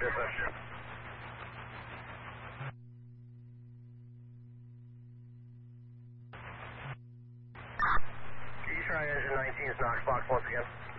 dispatch. Can you try engine 19's Knox box once again?